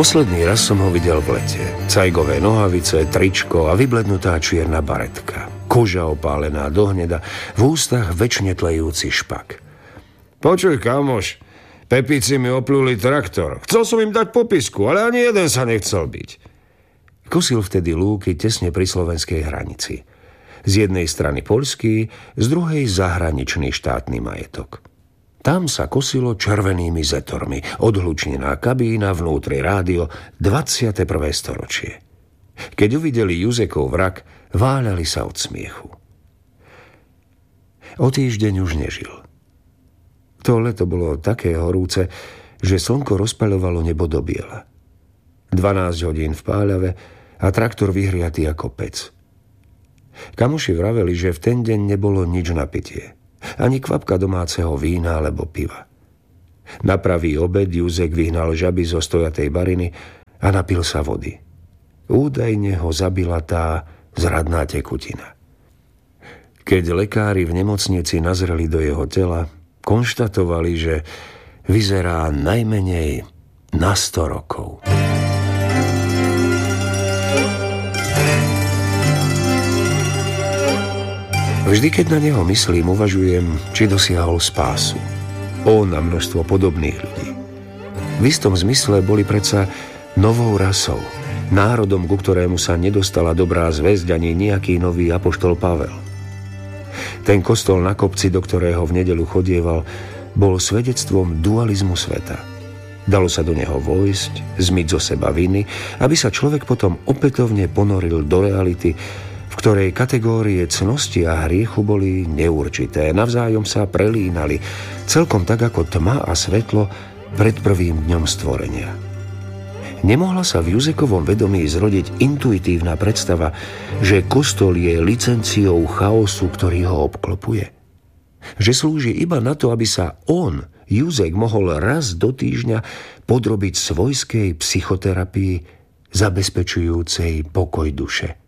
Posledný raz som ho videl v lete. Cajgové nohavice, tričko a vyblednutá čierna baretka. Koža opálená do hneda, v ústach večne tlejúci špak. Počuj, kamoš, Pepíci mi opluli traktor. Chcel som im dať popisku, ale ani jeden sa nechcel byť. Kosil vtedy lúky tesne pri slovenskej hranici. Z jednej strany poľský, z druhej zahraničný štátny majetok. Tam sa kosilo červenými zetormi, odhlučnená kabína, vnútri rádio, 21. storočie. Keď uvideli Juzekov vrak, váľali sa od smiechu. O týždeň už nežil. To leto bolo také horúce, že slnko rozpaľovalo nebo do biela. 12 hodín v páľave a traktor vyhriatý ako pec. Kamoši vraveli, že v ten deň nebolo nič na pitie. Ani kvapka domáceho vína alebo piva. Na pravý obed Juzek vyhnal žaby zo stojatej bariny a napil sa vody. Údajne ho zabila tá zradná tekutina. Keď lekári v nemocnici nazreli do jeho tela, konštatovali, že vyzerá najmenej na 100 rokov. Vždy, keď na neho myslím, uvažujem, či dosiahol spásu. On a množstvo podobných ľudí. V istom zmysle boli predsa novou rasou, národom, ku ktorému sa nedostala dobrá zvesť ani nejaký nový apoštol Pavel. Ten kostol na kopci, do ktorého v nedeľu chodieval, bol svedectvom dualizmu sveta. Dalo sa do neho vojsť, zmyť zo seba viny, aby sa človek potom opätovne ponoril do reality, v ktorej kategórie cnosti a hriechu boli neurčité, navzájom sa prelínali, celkom tak ako tma a svetlo pred prvým dňom stvorenia. Nemohla sa v Juzekovom vedomí zrodiť intuitívna predstava, že kostol je licenciou chaosu, ktorý ho obklopuje. Že slúži iba na to, aby sa on, Juzek, mohol raz do týždňa podrobiť svojskej psychoterapii zabezpečujúcej pokoj duše.